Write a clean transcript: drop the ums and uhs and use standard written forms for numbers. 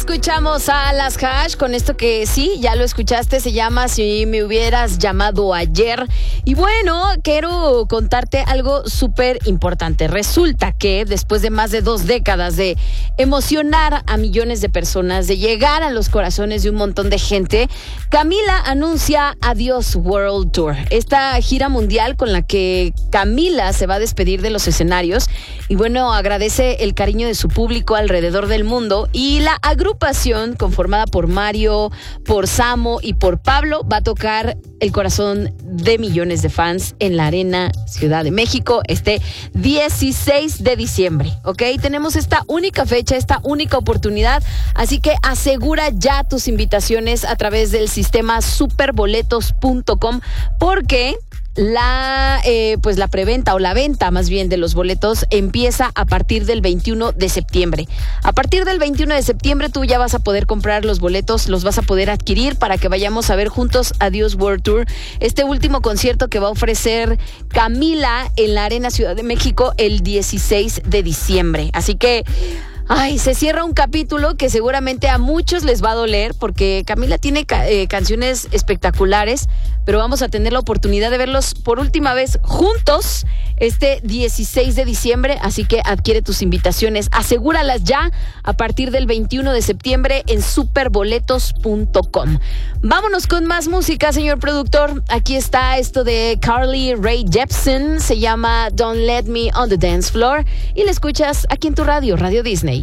escuchamos a Las Hash con esto que sí, ya lo escuchaste, se llama Si me hubieras llamado ayer. Y bueno, quiero contarte algo súper importante. Resulta que después de más de 2 décadas de emocionar a millones de personas, de llegar a los corazones de un montón de gente, Camila anuncia Adiós World Tour. Esta gira mundial con la que Camila se va a despedir de los escenarios y bueno, agradece el cariño de su público alrededor del mundo. Y la agrupación conformada por Mario, por Samo y por Pablo va a tocar el corazón de millones de fans en la Arena Ciudad de México este 16 de diciembre, ¿ok? Tenemos esta única fecha, esta única oportunidad, así que asegura ya tus invitaciones a través del sistema superboletos.com porque la preventa o la venta más bien de los boletos empieza a partir del 21 de septiembre. A partir del 21 de septiembre tú ya vas a poder comprar los boletos, los vas a poder adquirir para que vayamos a ver juntos Adiós World Tour, este último concierto que va a ofrecer Camila en la Arena Ciudad de México el 16 de diciembre. Así que se cierra un capítulo que seguramente a muchos les va a doler porque Camila tiene canciones espectaculares, pero vamos a tener la oportunidad de verlos por última vez juntos este 16 de diciembre, así que adquiere tus invitaciones, asegúralas ya a partir del 21 de septiembre en superboletos.com. Vámonos con más música, señor productor. Aquí está esto de Carly Rae Jepsen, se llama Don't Let Me on the Dance Floor y la escuchas aquí en tu radio, Radio Disney.